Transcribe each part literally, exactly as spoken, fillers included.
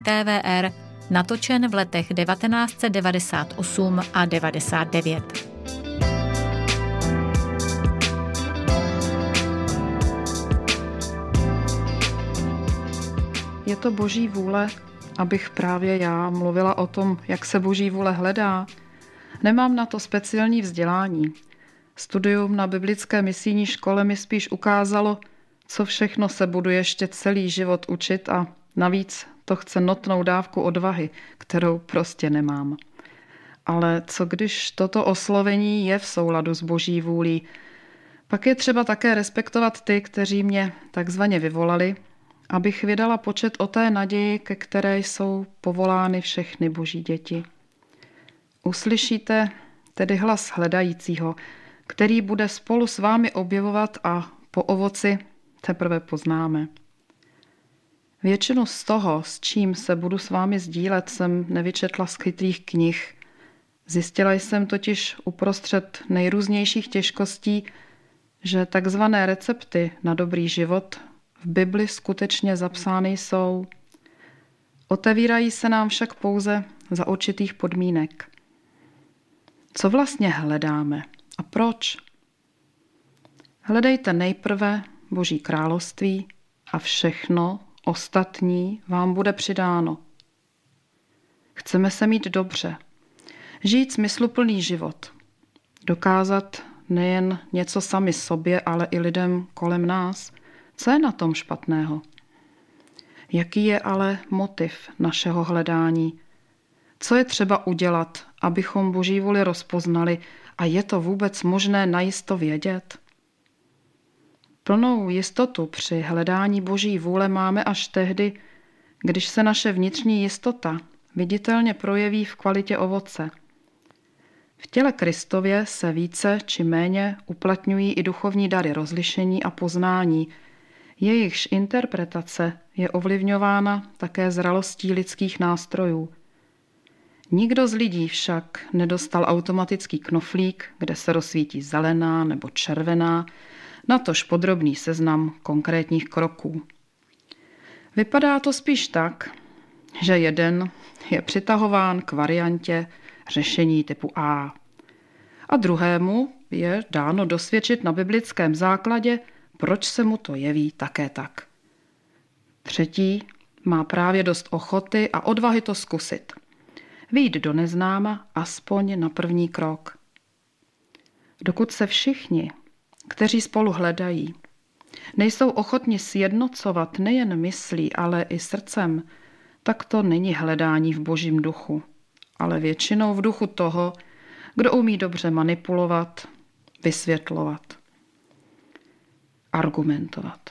T V R, natočen v letech devatenáct set devadesát osm a devadesát devět. Je to Boží vůle, abych právě já mluvila o tom, jak se Boží vůle hledá. Nemám na to speciální vzdělání. Studium na biblické misijní škole mi spíš ukázalo, co všechno se budu ještě celý život učit a navíc to chce notnou dávku odvahy, kterou prostě nemám. Ale co když toto oslovení je v souladu s Boží vůlí? Pak je třeba také respektovat ty, kteří mě takzvaně vyvolali, abych vydala počet o té naději, ke které jsou povolány všechny Boží děti. Uslyšíte tedy hlas hledajícího, který bude spolu s vámi objevovat a po ovoci teprve poznáme. Většinu z toho, s čím se budu s vámi sdílet, jsem nevyčetla z chytrých knih. Zjistila jsem totiž uprostřed nejrůznějších těžkostí, že takzvané recepty na dobrý život v Bibli skutečně zapsány jsou. Otevírají se nám však pouze za určitých podmínek. Co vlastně hledáme a proč? Hledejte nejprve Boží království a všechno ostatní vám bude přidáno. Chceme se mít dobře, žít smysluplný život, dokázat nejen něco sami sobě, ale i lidem kolem nás. Co je na tom špatného? Jaký je ale motiv našeho hledání? Co je třeba udělat, abychom Boží vůli rozpoznali a je to vůbec možné najisto vědět? Plnou jistotu při hledání Boží vůle máme až tehdy, když se naše vnitřní jistota viditelně projeví v kvalitě ovoce. V těle Kristově se více či méně uplatňují i duchovní dary rozlišení a poznání, jejichž interpretace je ovlivňována také zralostí lidských nástrojů. Nikdo z lidí však nedostal automatický knoflík, kde se rozsvítí zelená nebo červená, natož podrobný seznam konkrétních kroků. Vypadá to spíš tak, že jeden je přitahován k variantě řešení typu A a druhému je dáno dosvědčit na biblickém základě, proč se mu to jeví také tak. Třetí má právě dost ochoty a odvahy to zkusit. Vyjít do neznáma aspoň na první krok. Dokud se všichni, kteří spolu hledají, nejsou ochotni sjednocovat nejen myslí, ale i srdcem, tak to není hledání v Božím duchu, ale většinou v duchu toho, kdo umí dobře manipulovat, vysvětlovat, argumentovat.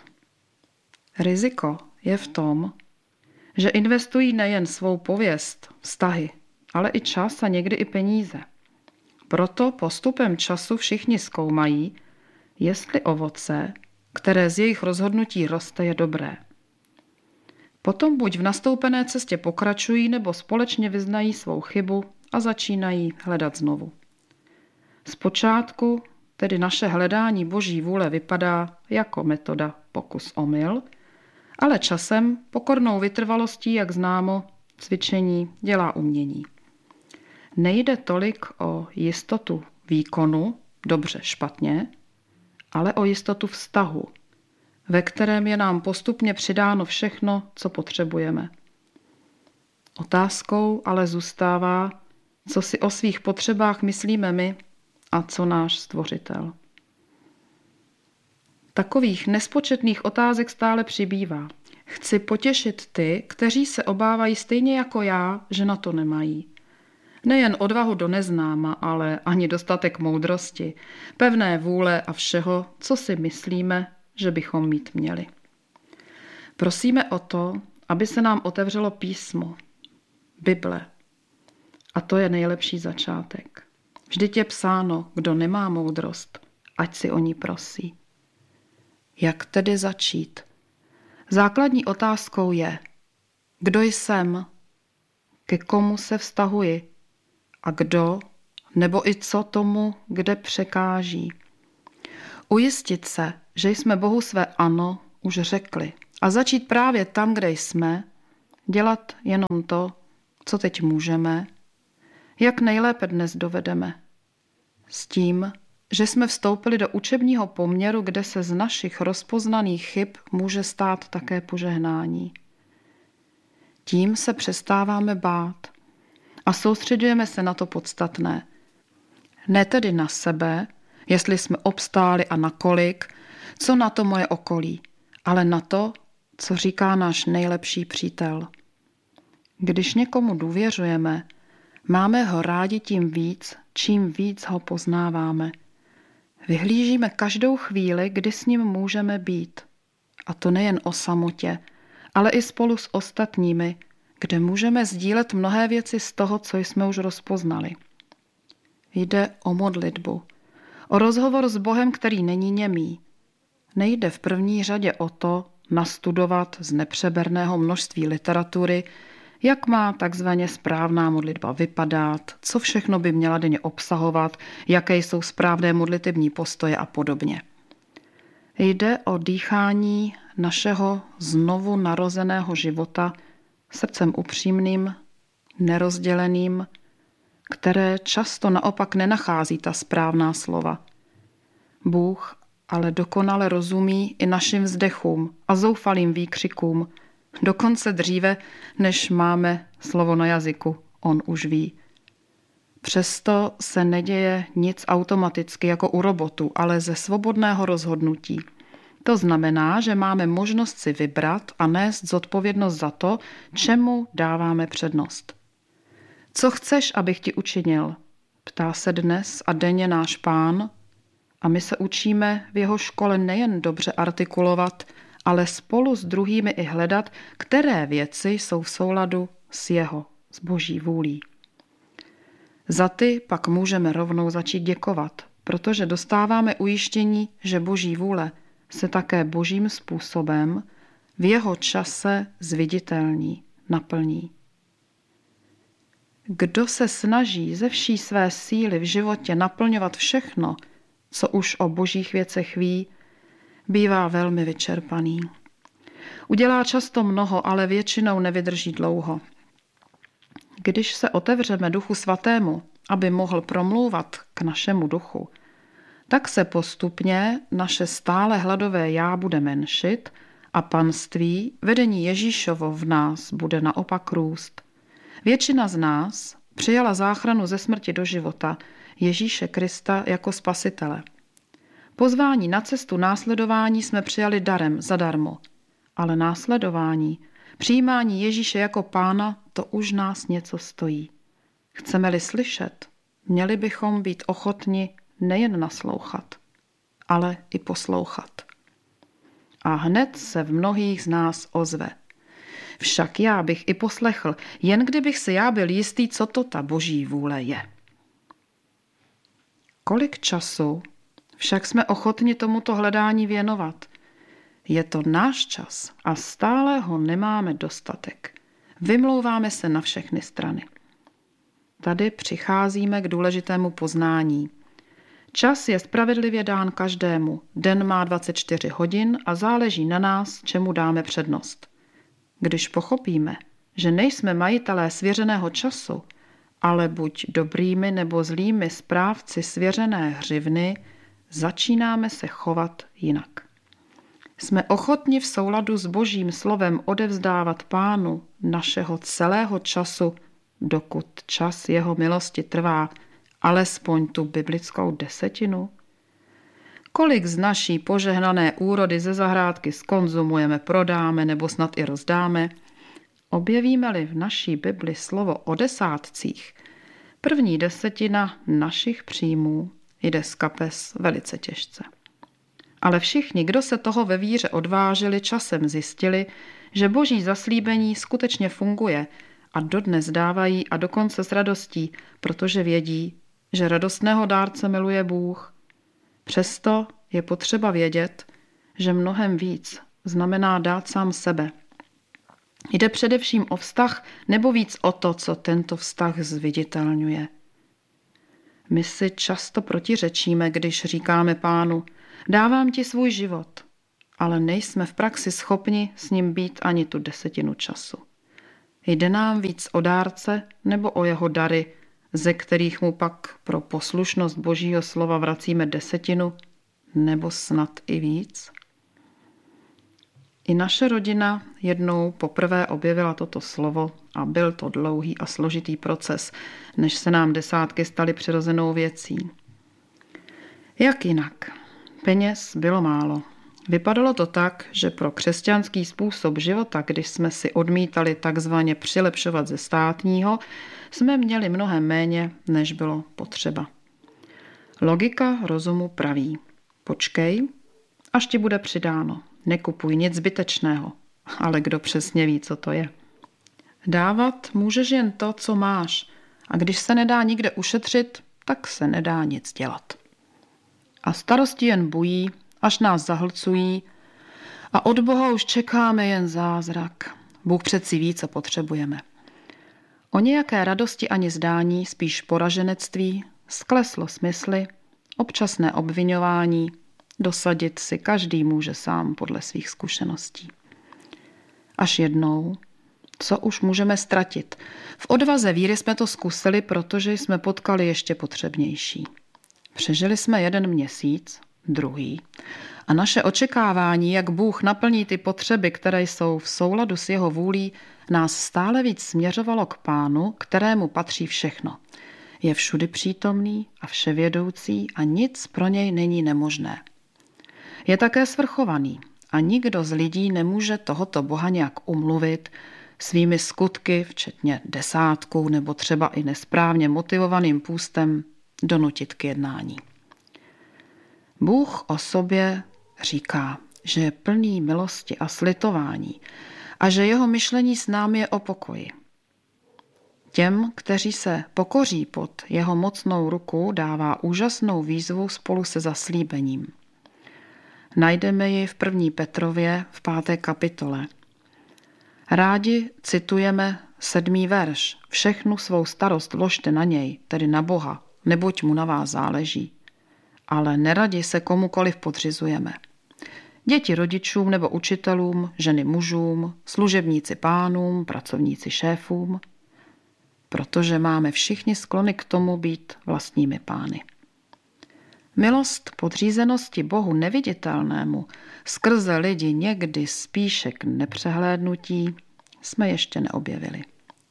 Riziko je v tom, že investují nejen svou pověst, vztahy, ale i čas a někdy i peníze. Proto postupem času všichni zkoumají, jestli ovoce, které z jejich rozhodnutí roste, je dobré. Potom buď v nastoupené cestě pokračují, nebo společně vyznají svou chybu a začínají hledat znovu. Zpočátku tedy naše hledání Boží vůle vypadá jako metoda pokus-omyl, ale časem pokornou vytrvalostí, jak známo, cvičení dělá umění. Nejde tolik o jistotu výkonu, dobře, špatně, ale o jistotu vztahu, ve kterém je nám postupně přidáno všechno, co potřebujeme. Otázkou ale zůstává, co si o svých potřebách myslíme my a co náš Stvořitel. Takových nespočetných otázek stále přibývá. Chci potěšit ty, kteří se obávají stejně jako já, že na to nemají. Nejen odvahu do neznáma, ale ani dostatek moudrosti, pevné vůle a všeho, co si myslíme, že bychom mít měli. Prosíme o to, aby se nám otevřelo písmo, Bible. A to je nejlepší začátek. Vždyť je psáno, kdo nemá moudrost, ať si o ní prosí. Jak tedy začít? Základní otázkou je, kdo jsem, ke komu se vztahuji a kdo nebo i co tomu, kde překáží. Ujistit se, že jsme Bohu své ano už řekli a začít právě tam, kde jsme, dělat jenom to, co teď můžeme, jak nejlépe dnes dovedeme. S tím, že jsme vstoupili do učebního poměru, kde se z našich rozpoznaných chyb může stát také požehnání. Tím se přestáváme bát a soustředujeme se na to podstatné. Ne tedy na sebe, jestli jsme obstáli a nakolik, co na to moje okolí, ale na to, co říká náš nejlepší přítel. Když někomu důvěřujeme, máme ho rádi tím víc, čím víc ho poznáváme. Vyhlížíme každou chvíli, kdy s ním můžeme být. A to nejen o samotě, ale i spolu s ostatními, kde můžeme sdílet mnohé věci z toho, co jsme už rozpoznali. Jde o modlitbu, o rozhovor s Bohem, který není němý. Nejde v první řadě o to nastudovat z nepřeberného množství literatury, jak má takzvaně správná modlitba vypadat, co všechno by měla denně obsahovat, jaké jsou správné modlitební postoje a podobně. Jde o dýchání našeho znovu narozeného života srdcem upřímným, nerozděleným, které často naopak nenachází ta správná slova. Bůh ale dokonale rozumí i našim vzdechům a zoufalým výkřikům, dokonce dříve, než máme slovo na jazyku, on už ví. Přesto se neděje nic automaticky jako u robotu, ale ze svobodného rozhodnutí. To znamená, že máme možnost si vybrat a nést zodpovědnost za to, čemu dáváme přednost. Co chceš, abych ti učinil? Ptá se dnes a denně náš Pán a my se učíme v jeho škole nejen dobře artikulovat, ale spolu s druhými i hledat, které věci jsou v souladu s jeho, s Boží vůlí. Za ty pak můžeme rovnou začít děkovat, protože dostáváme ujištění, že Boží vůle se také božím způsobem v jeho čase zviditelní, naplní. Kdo se snaží ze vší své síly v životě naplňovat všechno, co už o božích věcech ví, bývá velmi vyčerpaný. Udělá často mnoho, ale většinou nevydrží dlouho. Když se otevřeme Duchu Svatému, aby mohl promlouvat k našemu duchu, tak se postupně naše stále hladové já bude menšit a panství, vedení Ježíšovo v nás bude naopak růst. Většina z nás přijala záchranu ze smrti do života Ježíše Krista jako spasitele. Pozvání na cestu následování jsme přijali darem, zadarmo, ale následování, přijímání Ježíše jako Pána, to už nás něco stojí. Chceme-li slyšet, měli bychom být ochotni nejen naslouchat, ale i poslouchat. A hned se v mnohých z nás ozve. Však já bych i poslechl, jen kdybych si já byl jistý, co to ta boží vůle je. Kolik času však jsme ochotni tomuto hledání věnovat? Je to náš čas a stále ho nemáme dostatek. Vymlouváme se na všechny strany. Tady přicházíme k důležitému poznání. Čas je spravedlivě dán každému. Den má dvacet čtyři hodin a záleží na nás, čemu dáme přednost. Když pochopíme, že nejsme majitelé svěřeného času, ale buď dobrými nebo zlými správci svěřené hřivny, začínáme se chovat jinak. Jsme ochotni v souladu s Božím slovem odevzdávat Pánu našeho celého času, dokud čas jeho milosti trvá, alespoň tu biblickou desetinu? Kolik z naší požehnané úrody ze zahrádky skonzumujeme, prodáme nebo snad i rozdáme? Objevíme-li v naší Bibli slovo o desátcích, první desetina našich příjmů jde z kapes velice těžce. Ale všichni, kdo se toho ve víře odvážili, časem zjistili, že boží zaslíbení skutečně funguje a dodnes dávají a dokonce s radostí, protože vědí, že radostného dárce miluje Bůh. Přesto je potřeba vědět, že mnohem víc znamená dát sám sebe. Jde především o vztah nebo víc o to, co tento vztah zviditelňuje. My si často protiřečíme, když říkáme Pánu, dávám ti svůj život, ale nejsme v praxi schopni s ním být ani tu desetinu času. Jde nám víc o dárce nebo o jeho dary, ze kterých mu pak pro poslušnost Božího slova vracíme desetinu, nebo snad i víc? I naše rodina jednou poprvé objevila toto slovo a byl to dlouhý a složitý proces, než se nám desátky staly přirozenou věcí. Jak jinak? Peněz bylo málo. Vypadalo to tak, že pro křesťanský způsob života, když jsme si odmítali takzvaně přilepšovat ze státního, jsme měli mnohem méně, než bylo potřeba. Logika rozumu praví: počkej, až ti bude přidáno. Nekupuj nic zbytečného, ale kdo přesně ví, co to je. Dávat můžeš jen to, co máš, a když se nedá nikde ušetřit, tak se nedá nic dělat. A starosti jen bují, až nás zahlcují, a od Boha už čekáme jen zázrak. Bůh přeci ví, co potřebujeme. O nějaké radosti ani zdání, spíš poraženectví, skleslo smysly, občasné obviňování, dosadit si každý může sám podle svých zkušeností. Až jednou, co už můžeme ztratit? V odvaze víry jsme to zkusili, protože jsme potkali ještě potřebnější. Přežili jsme jeden měsíc, druhý, a naše očekávání, jak Bůh naplní ty potřeby, které jsou v souladu s jeho vůlí, nás stále víc směřovalo k Pánu, kterému patří všechno. Je všudy přítomný a vševědoucí a nic pro něj není nemožné. Je také svrchovaný a nikdo z lidí nemůže tohoto Boha nějak umluvit svými skutky, včetně desátkou nebo třeba i nesprávně motivovaným půstem, donutit k jednání. Bůh o sobě říká, že je plný milosti a slitování a že jeho myšlení s námi je o pokoji. Těm, kteří se pokoří pod jeho mocnou ruku, dává úžasnou výzvu spolu se zaslíbením. Najdeme ji v první Petrově v páté kapitole. Rádi citujeme sedmý verš. Všechnu svou starost vložte na něj, tedy na Boha, neboť mu na vás záleží. Ale neradi se komukoliv podřizujeme. Děti rodičům nebo učitelům, ženy mužům, služebníci pánům, pracovníci šéfům, protože máme všichni sklony k tomu být vlastními pány. Milost podřízenosti Bohu neviditelnému skrze lidi někdy spíše k nepřehlédnutí jsme ještě neobjevili.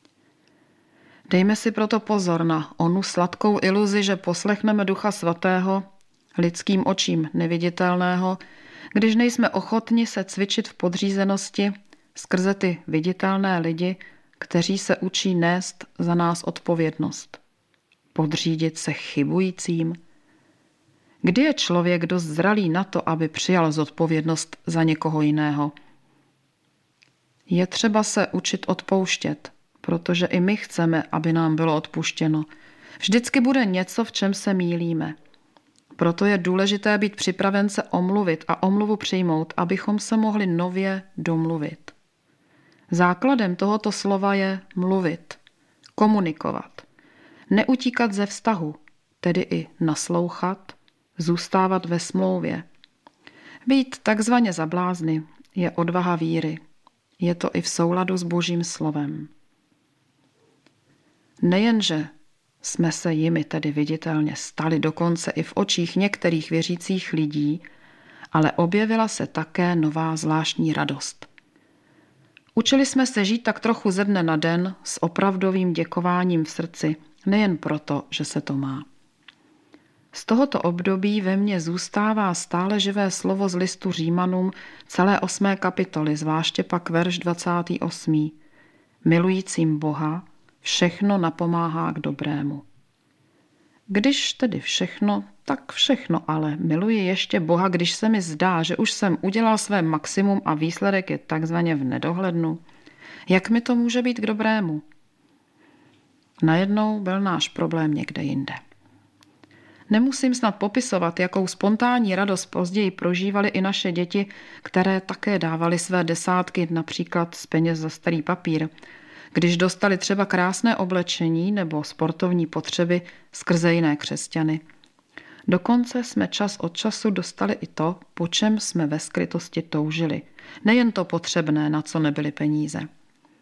Dejme si proto pozor na onu sladkou iluzi, že poslechneme Ducha Svatého lidským očím neviditelného, když nejsme ochotni se cvičit v podřízenosti skrze ty viditelné lidi, kteří se učí nést za nás odpovědnost. Podřídit se chybujícím. Kdy je člověk dost zralý na to, aby přijal zodpovědnost za někoho jiného? Je třeba se učit odpouštět, protože i my chceme, aby nám bylo odpuštěno. Vždycky bude něco, v čem se mýlíme. Proto je důležité být připraven se omluvit a omluvu přijmout, abychom se mohli nově domluvit. Základem tohoto slova je mluvit, komunikovat, neutíkat ze vztahu, tedy i naslouchat, zůstávat ve smlouvě. Být takzvaně za blázny je odvaha víry. Je to i v souladu s Božím slovem. Nejenže jsme se jimi tedy viditelně stali dokonce i v očích některých věřících lidí, ale objevila se také nová zvláštní radost. Učili jsme se žít tak trochu ze dne na den s opravdovým děkováním v srdci, nejen proto, že se to má. Z tohoto období ve mně zůstává stále živé slovo z listu Římanům celé osmé kapitoly, zvláště pak verš dvacátý osmý. Milujícím Boha všechno napomáhá k dobrému. Když tedy všechno, tak všechno, ale miluji ještě Boha, když se mi zdá, že už jsem udělal své maximum a výsledek je takzvaně v nedohlednu. Jak mi to může být k dobrému? Najednou byl náš problém někde jinde. Nemusím snad popisovat, jakou spontánní radost později prožívaly i naše děti, které také dávaly své desátky například z peněz za starý papír, když dostali třeba krásné oblečení nebo sportovní potřeby skrze jiné křesťany. Dokonce jsme čas od času dostali i to, po čem jsme ve skrytosti toužili. Nejen to potřebné, na co nebyly peníze.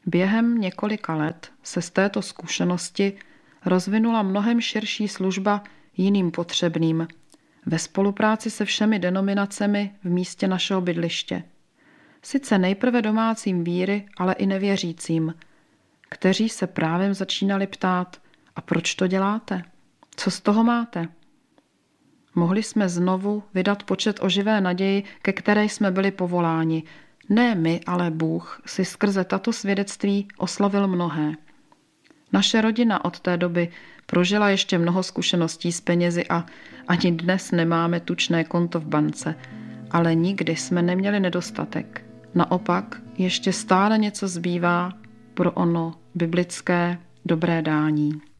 Během několika let se z této zkušenosti rozvinula mnohem širší služba jiným potřebným ve spolupráci se všemi denominacemi v místě našeho bydliště. Sice nejprve domácím víry, ale i nevěřícím, kteří se právem začínali ptát, a proč to děláte? Co z toho máte? Mohli jsme znovu vydat počet o živé naději, ke které jsme byli povoláni. Ne my, ale Bůh si skrze tato svědectví oslavil mnohé. Naše rodina od té doby prožila ještě mnoho zkušeností s penězi a ani dnes nemáme tučné konto v bance, ale nikdy jsme neměli nedostatek. Naopak ještě stále něco zbývá pro ono biblické dobré dání.